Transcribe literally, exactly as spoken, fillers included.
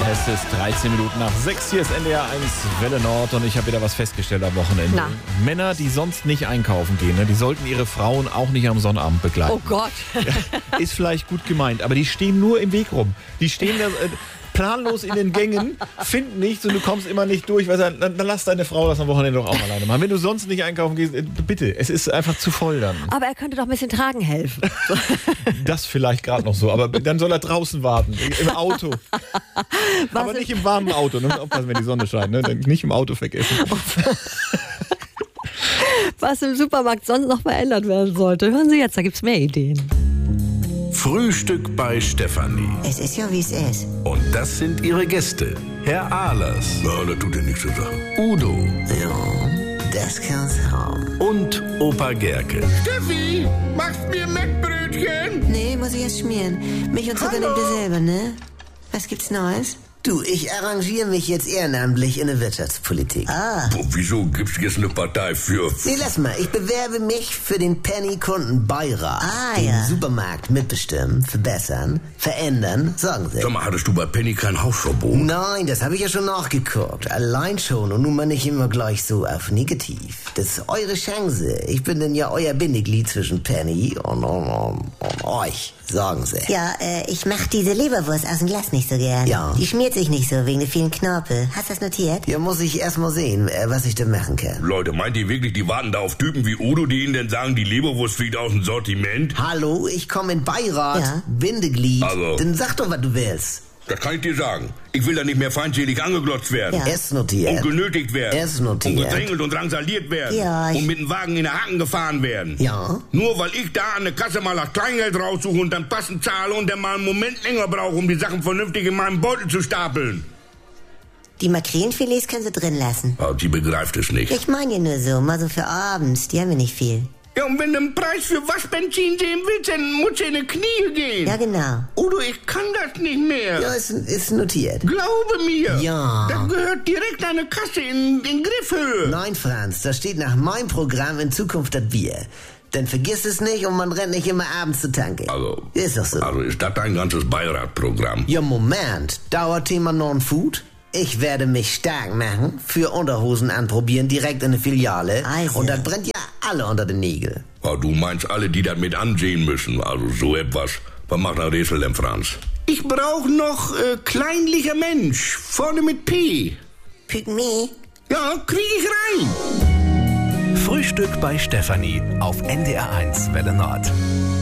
Es ist dreizehn Minuten nach sechs. Hier ist N D R eins Welle Nord und ich habe wieder was festgestellt am Wochenende. Na. Männer, die sonst nicht einkaufen gehen, ne, die sollten ihre Frauen auch nicht am Sonnabend begleiten. Oh Gott. Ja, ist vielleicht gut gemeint, aber die stehen nur im Weg rum. Die stehen da äh, planlos in den Gängen, finden nichts und du kommst immer nicht durch. Weil dann, dann lass deine Frau das am Wochenende doch auch alleine machen. Wenn du sonst nicht einkaufen gehst, äh, bitte, es ist einfach zu voll dann. Aber er könnte doch ein bisschen tragen helfen. Das vielleicht gerade noch so, aber dann soll er draußen warten, im Auto. Was aber ist- nicht im warmen Auto. Ne? Aufpassen, wenn die Sonne scheint. Ne? Nicht im Auto vergessen. Was im Supermarkt sonst noch verändert werden sollte. Hören Sie jetzt, da gibt's mehr Ideen. Frühstück bei Stefanie. Es ist ja, wie es ist. Und das sind ihre Gäste. Herr Ahlers. Ja, das tut dir nichts zu sagen. Udo Ja, das kann's haben. und Opa Gerke. Steffi, machst mir Mettbrötchen? Nee, muss ich erst schmieren. Milch und Zucker Hallo. nehmt ihr selber, ne? Was gibt's Neues? Du, ich arrangiere mich jetzt ehrenamtlich in der Wirtschaftspolitik. Ah. Boah, wieso gibt's jetzt eine Partei für... Nee, lass mal. Ich bewerbe mich für den Penny-Kundenbeirat. Ah, den ja. Supermarkt mitbestimmen, verbessern, verändern, sagen Sie. Sag mal, hattest du bei Penny kein Hausverbot? Nein, das habe ich ja schon nachgeguckt. Allein schon und nun mal nicht immer gleich so auf negativ. Das ist eure Chance. Ich bin denn ja euer Bindeglied zwischen Penny und, und, und, und euch, sagen Sie. Ja, äh, ich mach diese Leberwurst aus dem Glas nicht so gern. Ja. Die schmiert sich nicht so wegen der vielen Knorpel. Hast du das notiert? Ja, muss ich erst mal sehen, äh, was ich da machen kann. Leute, meint ihr wirklich, die warten da auf Typen wie Udo, die ihnen denn sagen, die Leberwurst fliegt aus dem Sortiment? Hallo, ich komme in Beirat, Ja. Bindeglied. Also. Dann sag doch, was du willst. Das kann ich dir sagen. Ich will da nicht mehr feindselig angeglotzt werden. Ja. Ist notiert. Und genötigt werden. Ist notiert. Und gedrängelt und drangsaliert werden. Ja, ich- Und mit dem Wagen in der Hacken gefahren werden. Ja. Nur weil ich da an der Kasse mal das Kleingeld raussuche und dann passend zahle und der mal einen Moment länger brauche, um die Sachen vernünftig in meinem Beutel zu stapeln. Die Makrelenfilets können sie drin lassen. Aber sie begreift es nicht. Ich meine ja nur so, mal so für abends. Die haben wir nicht viel. Ja, und wenn du einen Preis für Waschbenzin sehen willst, dann musst du in die Knie gehen. Ja, genau. Udo, ich kann das nicht mehr. Ja, ist, ist notiert. Glaube mir. Ja. Das gehört direkt an eine Kasse in, in Griffhöhe. Nein, Franz, da steht nach meinem Programm in Zukunft das Bier. Dann vergiss es nicht und man rennt nicht immer abends zur Tanke. Also, Ist doch so. also ist das dein ganzes Beiratprogramm? Ja, Moment. Dauerthema Non-Food? Ich werde mich stark machen, für Unterhosen anprobieren, direkt in der Filiale. Also. Und das brennt ja alle unter den Nägeln. Ja, du meinst alle, die das mit ansehen müssen. Also so etwas. Was macht ein Rätsel denn, Franz? Ich brauch noch äh, kleinlicher Mensch. Vorne mit P. Pygmy. Ja, krieg ich rein. Frühstück bei Stefanie auf N D R eins Welle Nord.